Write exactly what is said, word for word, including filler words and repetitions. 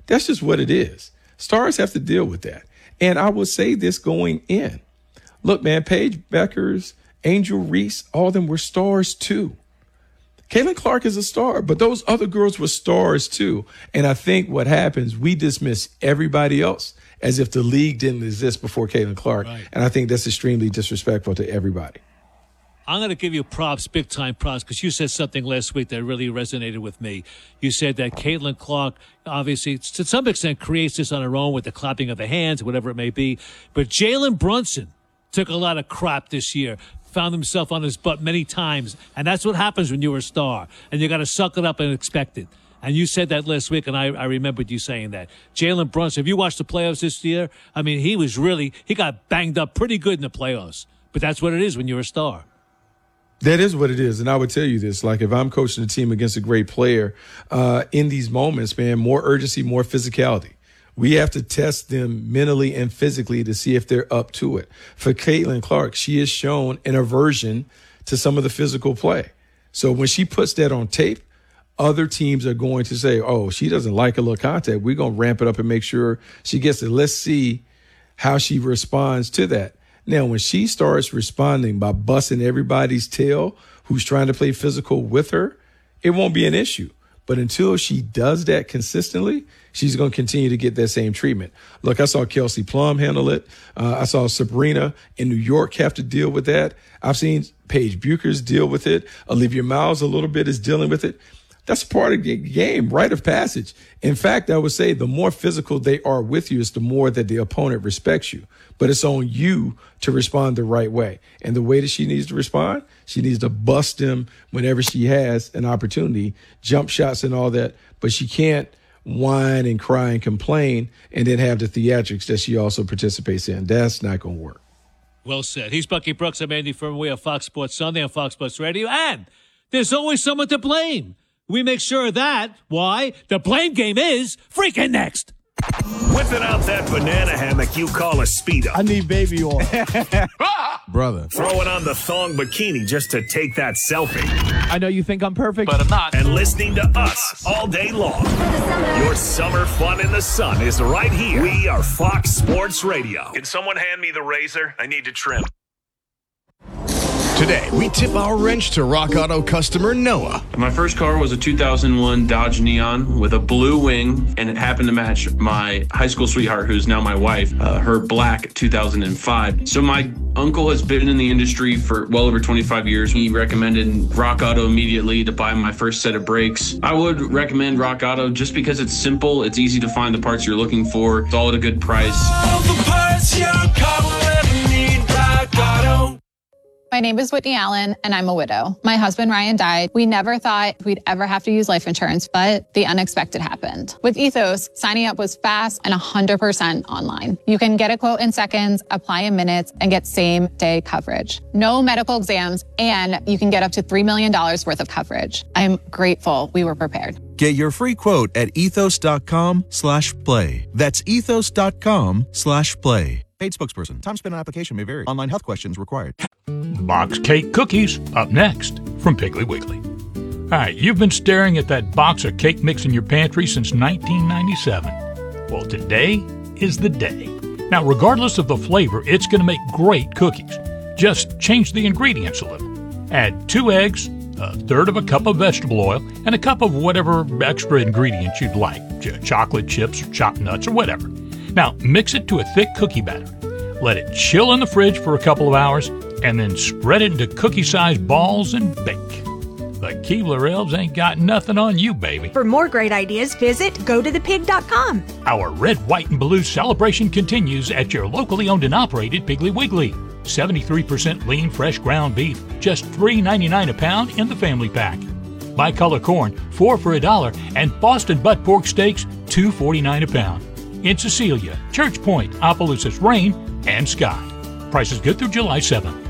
That's just what it is. Stars have to deal with that. And I will say this going in. Look, man, Paige Beckers, Angel Reese, all of them were stars too. Caitlin Clark is a star, but those other girls were stars too. And I think what happens, we dismiss everybody else as if the league didn't exist before Caitlin Clark. Right. And I think that's extremely disrespectful to everybody. I'm going to give you props, big-time props, because you said something last week that really resonated with me. You said that Caitlin Clark, obviously, to some extent, creates this on her own with the clapping of the hands, whatever it may be. But Jalen Brunson took a lot of crap this year, found himself on his butt many times, and that's what happens when you're a star, and you got to suck it up and expect it. And you said that last week, and I, I remembered you saying that. Jalen Brunson, have you watched the playoffs this year? I mean, he was really, he got banged up pretty good in the playoffs. But that's what it is when you're a star. That is what it is. And I would tell you this, like if I'm coaching a team against a great player, uh, in these moments, man, more urgency, more physicality. We have to test them mentally and physically to see if they're up to it. For Caitlin Clark, she has shown an aversion to some of the physical play. So when she puts that on tape, other teams are going to say, oh, she doesn't like a little contact. We're going to ramp it up and make sure she gets it. Let's see how she responds to that. Now, when she starts responding by busting everybody's tail who's trying to play physical with her, it won't be an issue. But until she does that consistently, she's going to continue to get that same treatment. Look, I saw Kelsey Plum handle it. Uh, I saw Sabrina in New York have to deal with that. I've seen Paige Buchers deal with it. Olivia Miles a little bit is dealing with it. That's part of the game, rite of passage. In fact, I would say the more physical they are with you is the more that the opponent respects you. But it's on you to respond the right way. And the way that she needs to respond, she needs to bust them whenever she has an opportunity, jump shots and all that. But she can't whine and cry and complain and then have the theatrics that she also participates in. That's not going to work. Well said. He's Bucky Brooks. I'm Andy Furman. We have Fox Sports Sunday on Fox Sports Radio. And there's always someone to blame. We make sure of that. Why? The blame game is freaking next. Whipping out that banana hammock you call a Speedo. I need baby oil. Brother. Throwing on the thong bikini just to take that selfie. I know you think I'm perfect, But I'm not. And listening to us all day long. Your summer fun in the sun is right here. We are Fox Sports Radio. Can someone hand me the razor? I need to trim. Today, we tip our wrench to Rock Auto customer Noah. My first car was a two thousand one Dodge Neon with a blue wing, and it happened to match my high school sweetheart, who's now my wife, uh, her black two thousand five. So my uncle has been in the industry for well over twenty-five years. He recommended Rock Auto immediately to buy my first set of brakes. I would recommend Rock Auto just because it's simple, it's easy to find the parts you're looking for, it's all at a good price. All the parts your car will ever need, Rock Auto. My name is Whitney Allen, and I'm a widow. My husband, Ryan, died. We never thought we'd ever have to use life insurance, but the unexpected happened. With Ethos, signing up was fast and one hundred percent online. You can get a quote in seconds, apply in minutes, and get same-day coverage. No medical exams, and you can get up to three million dollars worth of coverage. I'm grateful we were prepared. Get your free quote at ethos.com slash play. That's ethos.com slash play. Paid spokesperson. Time spent on application may vary. Online health questions required. Box cake cookies up next from Piggly Wiggly. All right, you've been staring at that box of cake mix in your pantry since nineteen ninety-seven. Well, today is the day. Now, regardless of the flavor, it's going to make great cookies. Just change the ingredients a little. Add two eggs, a third of a cup of vegetable oil, and a cup of whatever extra ingredients you'd like, chocolate chips or chopped nuts or whatever. Now, mix it to a thick cookie batter. Let it chill in the fridge for a couple of hours, and then spread it into cookie-sized balls and bake. The Keebler Elves ain't got nothing on you, baby. For more great ideas, visit go to the pig dot com. Our red, white, and blue celebration continues at your locally owned and operated Piggly Wiggly. seventy-three percent lean, fresh ground beef, just three ninety-nine a pound in the family pack. Bicolor corn, four for a dollar, and Boston butt pork steaks, two forty-nine a pound. In Cecilia, Church Point, Opelousas, Rain, and Scott. Prices good through July seventh.